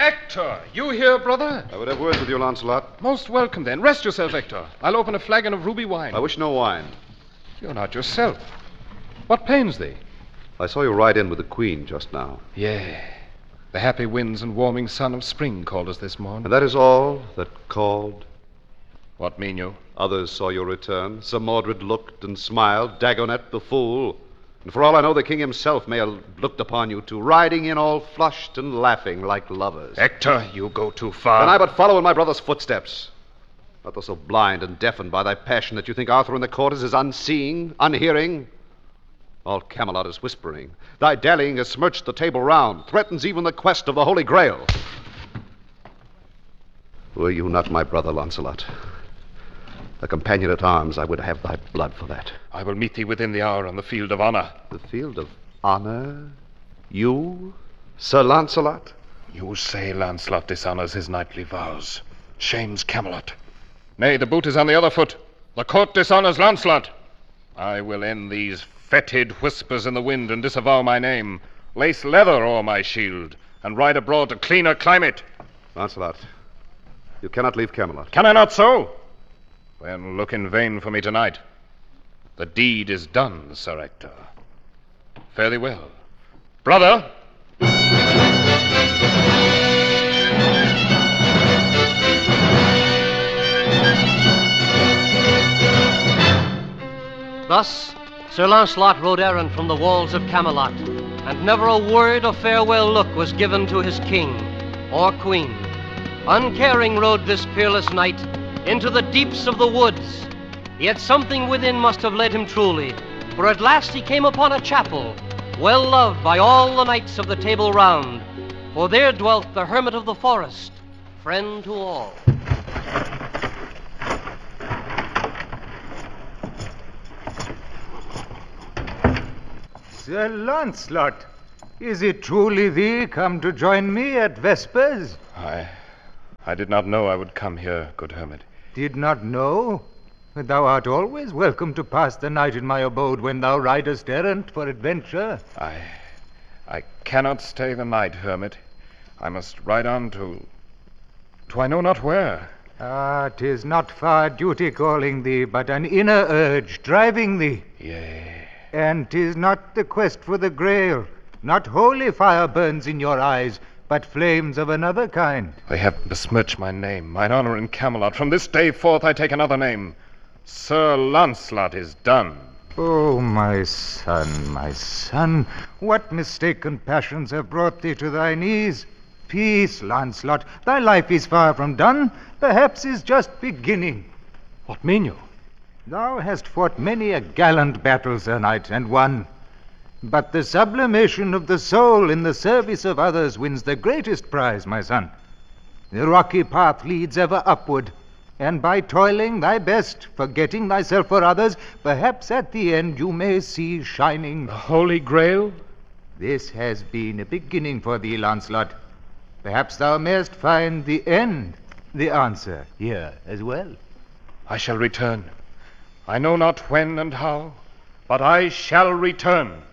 Hector, you here, brother? I would have words with you, Lancelot. Most welcome, then. Rest yourself, Hector. I'll open a flagon of ruby wine. I wish no wine. You're not yourself. What pains thee? I saw you ride in with the Queen just now. Yea. The happy winds and warming sun of spring called us this morn. And that is all that called? What mean you? Others saw your return. Sir Mordred looked and smiled. Dagonet the fool. And for all I know, the king himself may have looked upon you two, riding in all flushed and laughing like lovers. Hector, you go too far. Then I but follow in my brother's footsteps. Not thou so blind and deafened by thy passion that you think Arthur in the court is unseeing, unhearing. All Camelot is whispering. Thy dallying has smirched the table round, threatens even the quest of the Holy Grail. Were you not my brother, Lancelot, a companion at arms, I would have thy blood for that. I will meet thee within the hour on the field of honor. The field of honor? You, Sir Lancelot? You say Lancelot dishonors his knightly vows, shames Camelot. Nay, the boot is on the other foot. The court dishonors Lancelot. I will end these fetid whispers in the wind and disavow my name, lace leather o'er my shield, and ride abroad to cleaner climate. Lancelot, you cannot leave Camelot. Can I not so? Then look in vain for me tonight. The deed is done, Sir Hector. Fare thee well. Brother! Thus, Sir Lancelot rode errant from the walls of Camelot, and never a word of farewell look was given to his king or queen. Uncaring rode this peerless knight into the deeps of the woods. Yet something within must have led him truly, for at last he came upon a chapel, well loved by all the knights of the Table Round, for there dwelt the hermit of the forest, friend to all. Sir Lancelot, is it truly thee come to join me at vespers? I did not know I would come here, good hermit. Did not know? Thou art always welcome to pass the night in my abode when thou ridest errant for adventure. I cannot stay the night, hermit. I must ride on to I know not where. 'Tis not far duty calling thee, but an inner urge driving thee. Yea. And 'tis not the quest for the Grail. Not holy fire burns in your eyes, but flames of another kind. They have besmirched my name, mine honor in Camelot. From this day forth I take another name. Sir Lancelot is done. Oh, my son, what mistaken passions have brought thee to thy knees? Peace, Lancelot, thy life is far from done, perhaps is just beginning. What mean you? Thou hast fought many a gallant battle, Sir Knight, and won. But the sublimation of the soul in the service of others wins the greatest prize, my son. The rocky path leads ever upward, and by toiling thy best, forgetting thyself for others, perhaps at the end you may see shining the Holy Grail? This has been a beginning for thee, Lancelot. Perhaps thou mayst find the end, the answer here as well. I shall return. I know not when and how, but I shall return.